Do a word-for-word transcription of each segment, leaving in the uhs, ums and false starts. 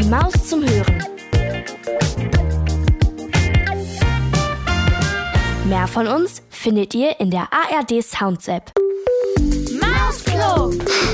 Maus zum Hören. Mehr von uns findet ihr in der A R D Sounds App. Mausklo!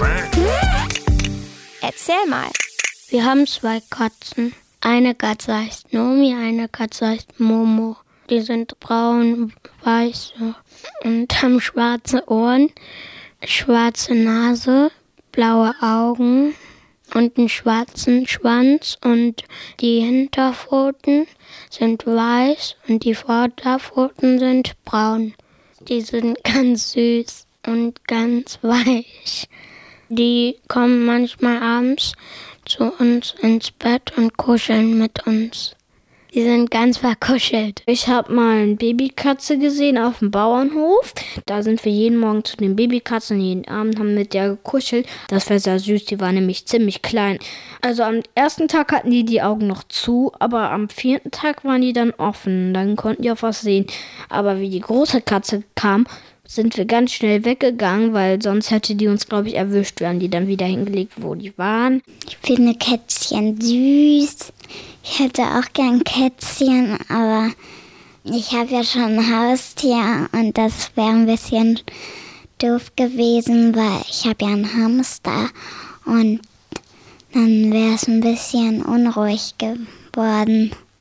Erzähl mal. Wir haben zwei Katzen. Eine Katze heißt Nomi, eine Katze heißt Momo. Die sind braun, weiß und haben schwarze Ohren, schwarze Nase, blaue Augen und einen schwarzen Schwanz. Und die Hinterpfoten sind weiß und die Vorderpfoten sind braun. Die sind ganz süß und ganz weich. Die kommen manchmal abends zu uns ins Bett und kuscheln mit uns. Die sind ganz verkuschelt. Ich habe mal eine Babykatze gesehen auf dem Bauernhof. Da sind wir jeden Morgen zu den Babykatzen, jeden Abend haben mit der gekuschelt. Das war sehr süß, die war nämlich ziemlich klein. Also am ersten Tag hatten die die Augen noch zu, aber am vierten Tag waren die dann offen. Dann konnten die auch was sehen. Aber wie die große Katze kam, sind wir ganz schnell weggegangen, weil sonst hätte die uns, glaube ich, erwischt. Wir haben die dann wieder hingelegt, wo die waren. Ich finde Kätzchen süß. Ich hätte auch gern Kätzchen, aber ich habe ja schon ein Haustier und das wäre ein bisschen doof gewesen, weil ich habe ja einen Hamster und dann wäre es ein bisschen unruhig geworden.